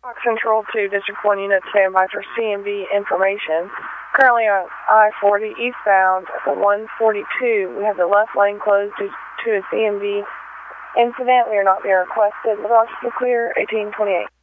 Fox Central to District 1 unit, standby for CMV information. Currently on I-40 eastbound at the 142, we have the left lane closed due to a CMV incident. We are not being requested. The box is clear, 1828.